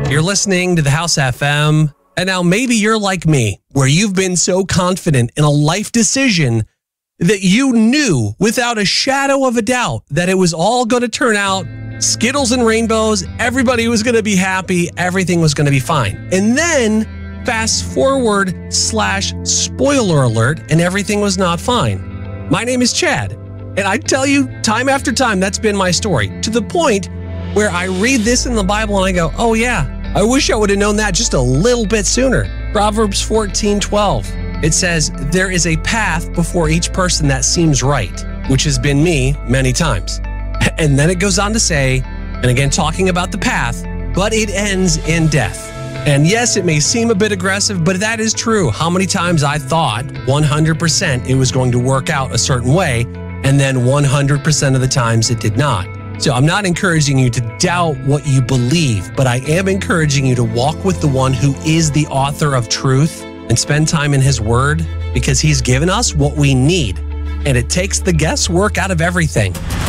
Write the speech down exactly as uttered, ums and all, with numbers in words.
You're listening to the House F M, and now maybe you're like me, where you've been so confident in a life decision that you knew without a shadow of a doubt that it was all going to turn out Skittles and rainbows, everybody was going to be happy, everything was going to be fine. And then fast forward slash spoiler alert, and everything was not fine. My name is Chad, and I tell you time after time, that's been my story, to the point where I read this in the Bible and I go, oh yeah, I wish I would have known that just a little bit sooner. Proverbs fourteen twelve. It says, there is a path before each person that seems right, which has been me many times. And then it goes on to say, and again talking about the path, but it ends in death. And yes, it may seem a bit aggressive, but that is true. How many times I thought one hundred percent it was going to work out a certain way, and then one hundred percent of the times it did not. So I'm not encouraging you to doubt what you believe, but I am encouraging you to walk with the one who is the author of truth and spend time in his word, because he's given us what we need, and it takes the guesswork out of everything.